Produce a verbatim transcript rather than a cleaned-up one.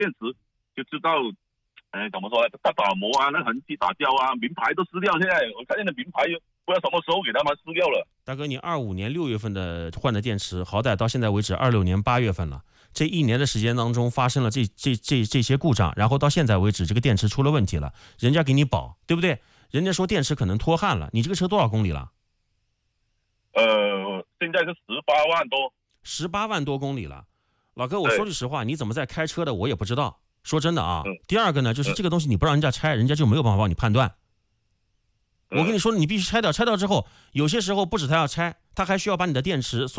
电池就知道，哎，怎么说呢？它打磨啊，那痕迹打胶啊，名牌都撕掉。现在我看见的名牌不知道什么时候给他们撕掉了。 大哥，你二五年六月份的换的电池，好歹到现在为止二六年八月份了，这一年的时间当中发生了这这这这些故障，然后到现在为止这个电池出了问题了，人家给你保，对不对？人家说电池可能脱焊了，你这个车多少公里了？ 呃，现在是十八万多， 十八万多公里了。老哥，我说句实话，你怎么在开车的，我也不知道。说真的啊， 嗯、 第二个呢，就是这个东西你不让人家拆，人家就没有办法帮你判断。我跟你说，你必须拆掉，拆掉之后，有些时候不止他要拆，他还需要把你的电池送。